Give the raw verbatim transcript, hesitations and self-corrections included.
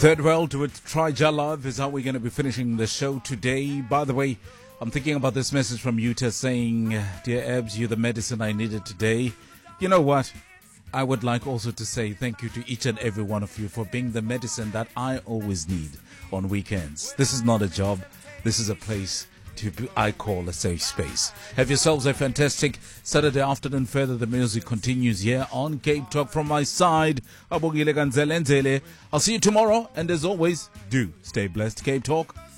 Third World with Try Ja Love is how we're going to be finishing the show today. By the way, I'm thinking about this message from Utah saying, "Dear Ebs, you're the medicine I needed today." You know what? I would like also to say thank you to each and every one of you for being the medicine that I always need on weekends. This is not a job. This is a place to be, I call a safe space. Have yourselves a fantastic Saturday afternoon. Further, the music continues here on Cape Talk. From my side, Abongile Ganzele Nzele. I'll see you tomorrow, and as always, do stay blessed, Cape Talk.